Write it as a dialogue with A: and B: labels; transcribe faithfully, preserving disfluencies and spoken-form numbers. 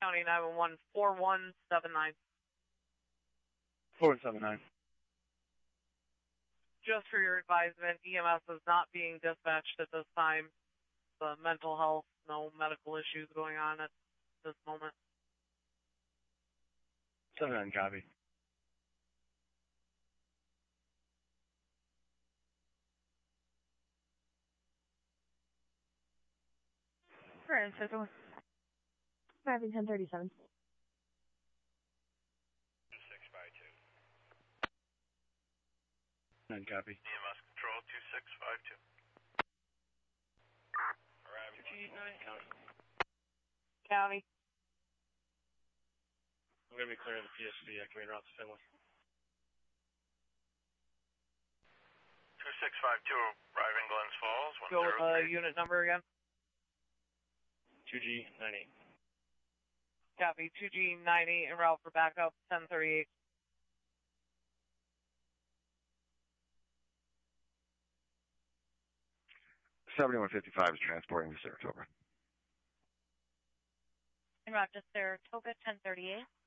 A: County nine one one, four one seven nine.
B: four one seven nine.
A: Just for your advisement, E M S is not being dispatched at this time. The mental health, no medical issues going on at this moment.
B: seven nine copy.
C: Right, so driving ten thirty-seven.
D: two six five two.
B: nine copy.
D: E M S control two six five two. Arriving.
B: two G nine County.
A: County.
B: I'm going to be clearing the P S V. I can route to Finley.
D: two six five two, arriving Glens Falls.
A: Go with the unit number again.
B: two G nine eight.
A: Copy. two G nine eight en route for backup, ten thirty-eight.
E: seventy-one fifty-five is transporting to Saratoga.
C: En route to Saratoga, ten thirty-eight.